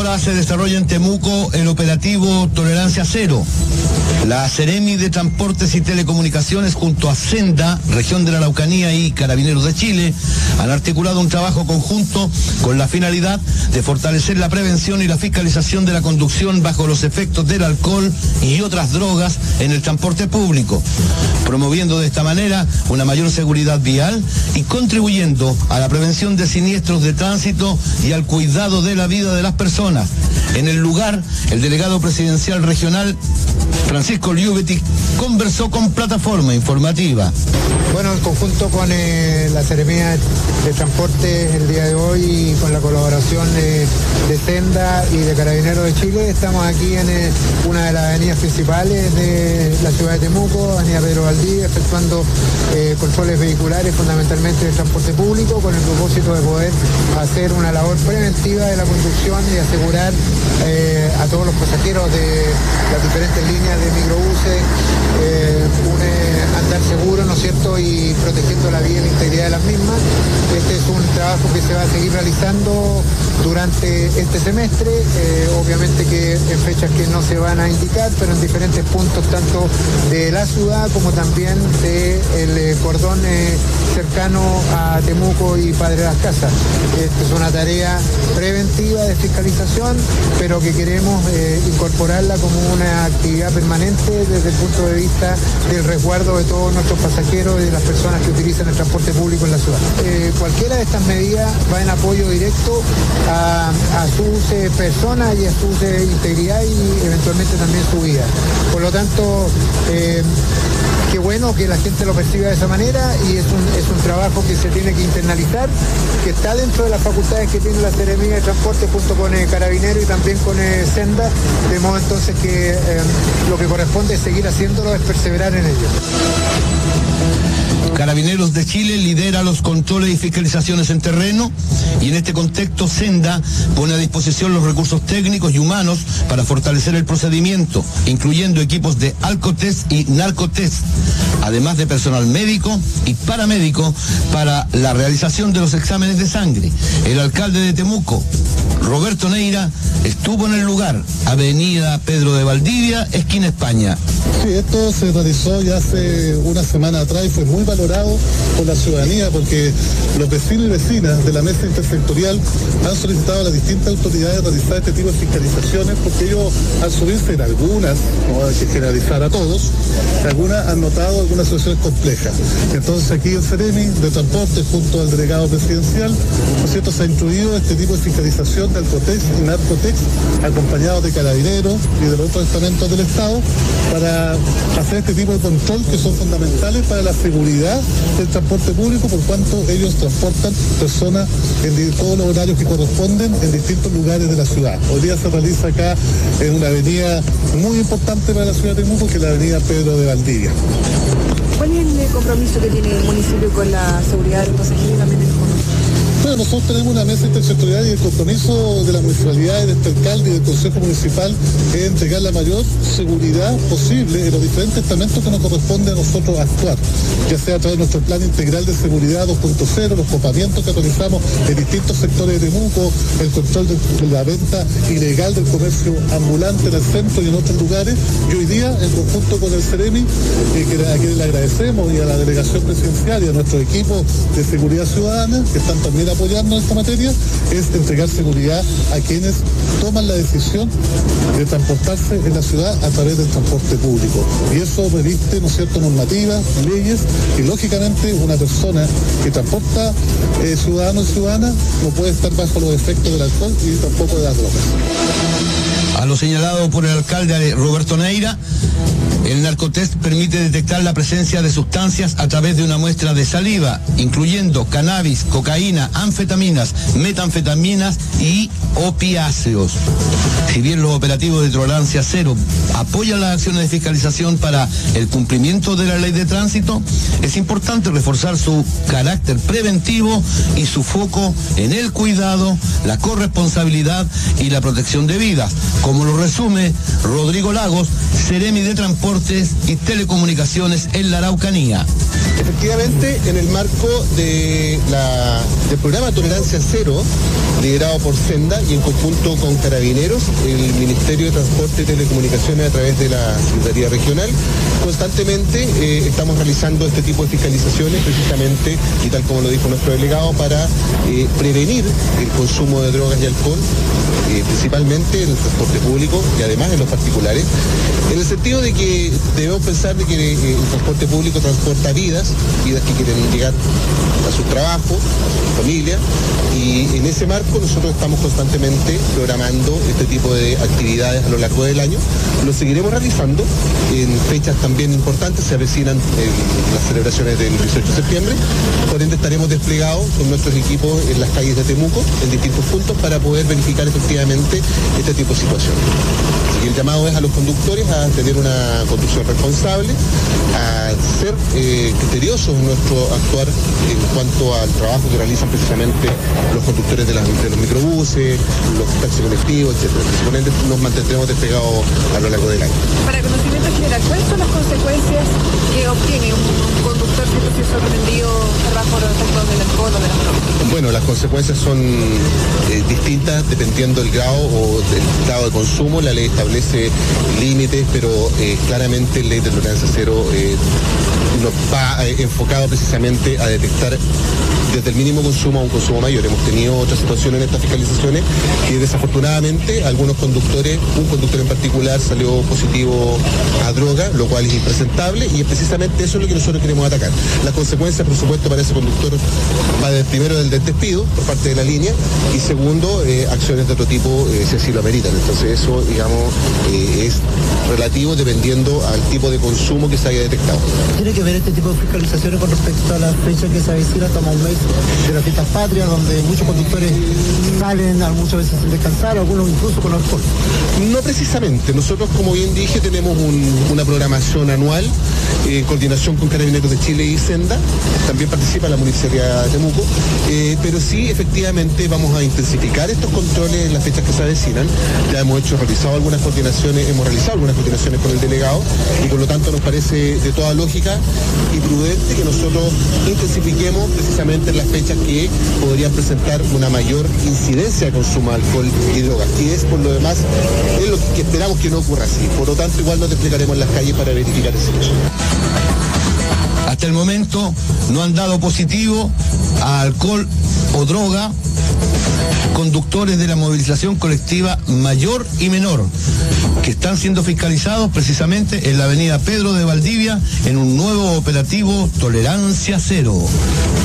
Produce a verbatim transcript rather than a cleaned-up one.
jornada se desarrolla en Temuco el operativo Tolerancia Cero. La Seremi de Transportes y Telecomunicaciones junto a Senda, Región de la Araucanía y Carabineros de Chile han articulado un trabajo conjunto con la finalidad de fortalecer la prevención y la fiscalización de la conducción bajo los efectos del alcohol y otras drogas en el transporte público, promoviendo de esta manera una mayor seguridad vial y contribuyendo a la prevención de siniestros de tránsito y al cuidado de la vida de las personas. En el lugar, el delegado presidencial regional Francisco Liubetti conversó con Plataforma Informativa. Bueno, en conjunto con eh, la Seremía de Transporte el día de hoy y con la colaboración de, de Senda y de Carabineros de Chile, estamos aquí en eh, una de las avenidas principales de la ciudad de Temuco, avenida Pedro Valdivia, efectuando eh, controles vehiculares fundamentalmente del transporte público con el propósito de poder hacer una labor preventiva de la conducción y asegurar eh, a todos los pasajeros de las diferentes líneas de microbuses eh, un eh, andar seguro, ¿no es cierto?, y protegiendo la vida y la integridad de las mismas. Este es un trabajo que se va a seguir realizando durante este semestre, eh, obviamente que en fechas que no se van a indicar, pero en diferentes puntos tanto de la ciudad como también del de cordón eh, cercano a Temuco y Padre Las Casas. Esta es una tarea preventiva de fiscalización, pero que queremos eh, incorporarla como una actividad permanente desde el punto de vista del resguardo de todos nuestros pasajeros y de las personas que utilizan el transporte público en la ciudad. Eh, cualquiera de estas medidas va en apoyo directo a, a sus eh, personas y a su eh, integridad y eventualmente también su vida. Por lo tanto, eh, qué bueno que la gente lo perciba de esa manera y es un, es un trabajo que se tiene que internalizar, que está dentro de las facultades que tiene la Seremía de Transporte junto con el Carabinero y también con el Senda, de modo entonces que eh, lo que corresponde es seguir haciéndolo, es perseverar en ello. Carabineros de Chile lidera los controles y fiscalizaciones en terreno y en este contexto Senda pone a disposición los recursos técnicos y humanos para fortalecer el procedimiento, incluyendo equipos de alcotest y narcotest, además de personal médico y paramédico para la realización de los exámenes de sangre. El alcalde de Temuco, Roberto Neira, estuvo en el lugar, avenida Pedro de Valdivia, esquina España. Sí, esto se realizó ya hace una semana atrás y fue muy valorado por la ciudadanía porque los vecinos y vecinas de la mesa intersectorial han solicitado a las distintas autoridades realizar este tipo de fiscalizaciones porque ellos al subirse en algunas, no hay que generalizar a todos, algunas han notado algunas situaciones complejas. Entonces aquí en Seremi de Transporte junto al delegado presidencial, ¿no es cierto?, se ha incluido este tipo de fiscalización de alcotex y narcotex acompañados de carabineros y de los otros estamentos del Estado para hacer este tipo de control que son fundamentales para la seguridad del transporte público por cuanto ellos transportan personas en todos los horarios que corresponden en distintos lugares de la ciudad. Hoy día se realiza acá en una avenida muy importante para la ciudad de Temuco, que es la avenida Pedro de Valdivia. ¿Cuál es el compromiso que tiene el municipio con la seguridad de los pasajeros y también del comercio? Bueno, nosotros tenemos una mesa intersectorial y el compromiso de la municipalidad, de este alcalde y del Consejo Municipal es entregar la mayor seguridad posible en los diferentes estamentos que nos corresponde a nosotros actuar, ya sea a través de nuestro plan integral de seguridad dos punto cero, los copamientos que realizamos en distintos sectores de Temuco, el control de la venta ilegal del comercio ambulante en el centro y en otros lugares, y hoy día, en conjunto con el Seremi, eh, que, a quienes le agradecemos y a la delegación presidencial y a nuestro equipo de seguridad ciudadana, que están también apoyarnos en esta materia, es entregar seguridad a quienes toman la decisión de transportarse en la ciudad a través del transporte público. Y eso reviste, ¿no es cierto?, normativas, leyes, y lógicamente una persona que transporta eh, ciudadanos y ciudadanas no puede estar bajo los efectos del alcohol y tampoco de las drogas. A lo señalado por el alcalde Roberto Neira, el narcotest permite detectar la presencia de sustancias a través de una muestra de saliva, incluyendo cannabis, cocaína, anfetaminas, metanfetaminas y opiáceos. Si bien los operativos de tolerancia cero apoyan las acciones de fiscalización para el cumplimiento de la ley de tránsito, es importante reforzar su carácter preventivo y su foco en el cuidado, la corresponsabilidad y la protección de vidas, como lo resume Rodrigo Lagos, Seremi de Transportes y Telecomunicaciones en la Araucanía. Efectivamente, en el marco de la, del programa Tolerancia Cero, liderado por Senda y en conjunto con Carabineros, el Ministerio de Transporte y Telecomunicaciones a través de la Secretaría Regional. Constantemente eh, estamos realizando este tipo de fiscalizaciones precisamente, y tal como lo dijo nuestro delegado, para eh, prevenir el consumo de drogas y alcohol, eh, principalmente en el transporte público y además en los particulares, en el sentido de que debemos pensar de que eh, el transporte público transporta vidas, vidas que quieren llegar a su trabajo, a su familia, y en ese marco nosotros estamos constantemente programando este tipo de actividades a lo largo del año. Lo seguiremos realizando en fechas también importantes, se avecinan eh, las celebraciones del dieciocho de septiembre, por ende estaremos desplegados con nuestros equipos en las calles de Temuco, en distintos puntos, para poder verificar efectivamente este tipo de situaciones. Y el llamado es a los conductores a tener una conducción responsable, a ser eh, criteriosos en nuestro actuar en cuanto al trabajo que realizan precisamente los conductores de, las, de los microbuses, los taxis colectivos, etcétera. Por ende nos mantendremos despegados a lo largo del año. Para conocimiento general, ¿cuáles son las consecuencias que obtiene un conductor que es sorprendido bajo los efectos del alcohol o de las drogas? Bueno, las consecuencias son eh, distintas dependiendo del grado o del grado de consumo. La ley establece límites, pero eh, claramente la ley de tolerancia cero eh, nos va eh, enfocado precisamente a detectar desde el mínimo consumo a un consumo mayor. Hemos tenido otras situaciones en estas fiscalizaciones que desafortunadamente algunos conductores, un conductor en particular salió positivo a droga, lo cual es impresentable, y precisamente eso es lo que nosotros queremos atacar. Las consecuencias, por supuesto, para ese conductor va de, primero del, del despido por parte de la línea, y segundo, eh, acciones de otro tipo eh, si así lo ameritan. Entonces eso, digamos, eh, es relativo dependiendo al tipo de consumo que se haya detectado. ¿Tiene que ver este tipo de fiscalizaciones con respecto a la fecha que se avecina hasta el mes de las fiestas patrias, donde muchos conductores salen muchas veces sin descansar, algunos incluso con alcohol? No precisamente. Nosotros, como bien dije, tenemos un, una programación anual en coordinación con Carabineros de Chile y Senda. También participa la Municipalidad de Temuco, eh, pero sí, efectivamente, vamos a intensificar estos controles en las fechas que se avecinan. Ya hemos hecho, realizado algunas coordinaciones, hemos realizado algunas coordinaciones con el delegado, y por lo tanto nos parece de toda lógica y prudente que nosotros intensifiquemos precisamente en las fechas que podrían presentar una mayor incidencia de consumo de alcohol y drogas, y es por lo demás es lo que esperamos que no ocurra así. Por lo tanto, igual nos desplegaremos en las calles para verificar ese hecho. Hasta el momento no han dado positivo a alcohol o droga conductores de la movilización colectiva mayor y menor, que están siendo fiscalizados precisamente en la avenida Pedro de Valdivia en un nuevo operativo Tolerancia Cero.